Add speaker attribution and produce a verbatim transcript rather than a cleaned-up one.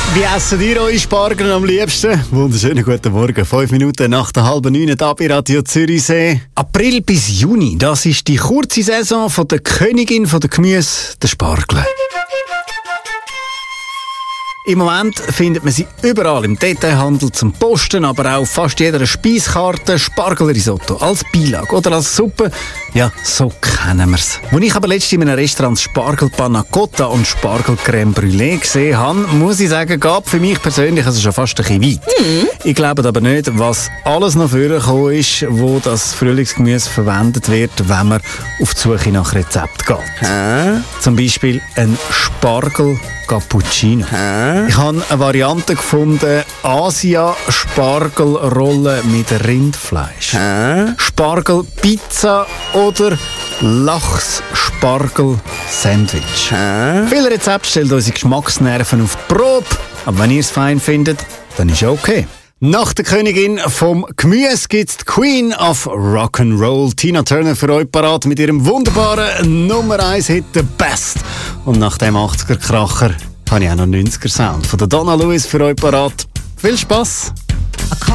Speaker 1: Wie essen ihr eure Spargel am liebsten? Wunderschönen guten Morgen. Fünf Minuten nach der halben neun hier bei Radio Zürichsee. April bis Juni, das ist die kurze Saison von der Königin von der Gemüse, der Spargel. Im Moment findet man sie überall im Detailhandel zum Posten, aber auch auf fast jeder Speiskarte. Spargelrisotto als Beilage oder als Suppe. Ja, so kennen wir's. Als ich aber letztens in einem Restaurant Spargel Panna Cotta und Spargelcreme Brûlée gesehen habe, muss ich sagen, gab für mich persönlich also schon fast ein bisschen weit. Mhm. Ich glaube aber nicht, was alles noch vorgekommen ist, wo das Frühlingsgemüse verwendet wird, wenn man auf die Suche nach Rezept geht. Hä? Zum Beispiel ein Spargel Cappuccino. Hä? Ich habe eine Variante gefunden, Asia-Spargelrolle mit Rindfleisch. Hä? Spargelpizza oder Lachs-Spargel-Sandwich. Viele Rezepte stellen unsere Geschmacksnerven auf die Probe, aber wenn ihr es fein findet, dann ist es okay. Nach der Königin vom Gemüse gibt's die Queen of Rock'n'Roll. Tina Turner für euch parat mit ihrem wunderbaren Nummer eins Hit «The Best». Und nach dem achtziger-Kracher habe ich auch noch neunziger-Sound von der Donna Lewis für euch parat. Viel Spass!